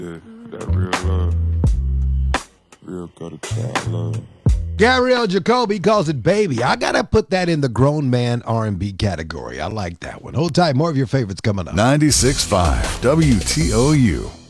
Yeah, that real love. Real gutter child love. Gabrielle Jacoby calls it Baby. I got to put that in the grown man R&B category. I like that one. Hold tight. More of your favorites coming up. 96.5 WTOU.